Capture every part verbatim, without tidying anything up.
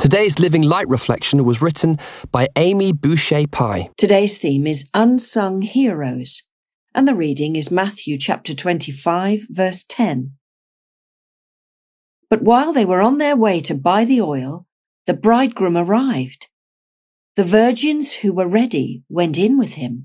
Today's Living Light reflection was written by Amy Boucher-Pye. Today's theme is Unsung Heroes, and the reading is Matthew chapter twenty-five, verse ten. But while they were on their way to buy the oil, the bridegroom arrived. The virgins who were ready went in with him.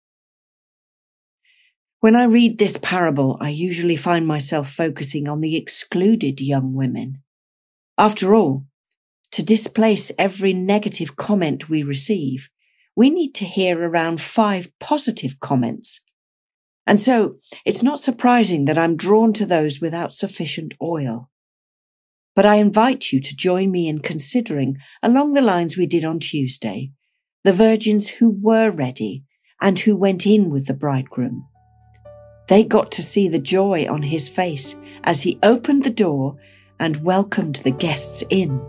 When I read this parable, I usually find myself focusing on the excluded young women. After all, to displace every negative comment we receive, we need to hear around five positive comments. And so it's not surprising that I'm drawn to those without sufficient oil. But I invite you to join me in considering, along the lines we did on Tuesday, the virgins who were ready and who went in with the bridegroom. They got to see the joy on his face as he opened the door and welcomed the guests in.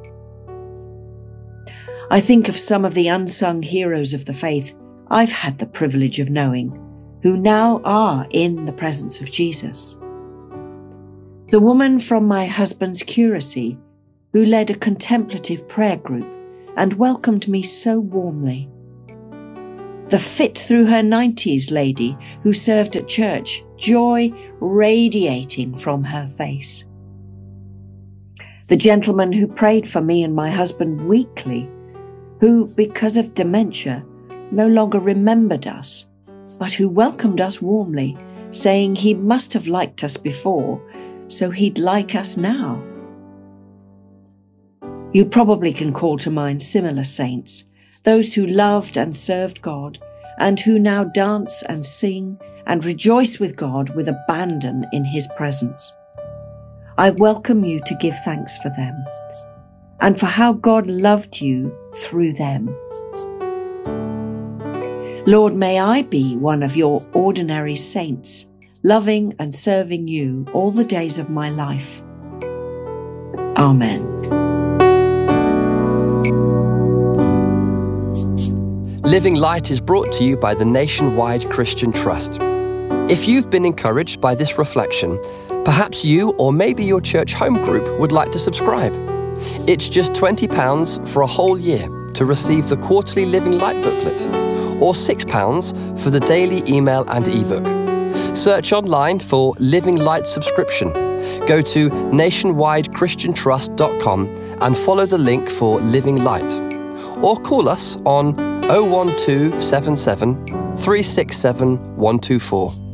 I think of some of the unsung heroes of the faith I've had the privilege of knowing, who now are in the presence of Jesus. The woman from my husband's curacy, who led a contemplative prayer group and welcomed me so warmly. The fit through her nineties lady who served at church, joy radiating from her face. The gentleman who prayed for me and my husband weekly, who, because of dementia, no longer remembered us, but who welcomed us warmly, saying he must have liked us before, so he'd like us now. You probably can call to mind similar saints, those who loved and served God, and who now dance and sing and rejoice with God with abandon in his presence. I welcome you to give thanks for them, and for how God loved you through them. Lord, may I be one of your ordinary saints, loving and serving you all the days of my life. Amen. Living Light is brought to you by the Nationwide Christian Trust. If you've been encouraged by this reflection, perhaps you or maybe your church home group would like to subscribe. It's just twenty pounds for a whole year to receive the quarterly Living Light booklet, or six pounds for the daily email and ebook. Search online for Living Light subscription. Go to nationwide christian trust dot com and follow the link for Living Light. Or call us on oh one two seven seven, three six seven, one two four.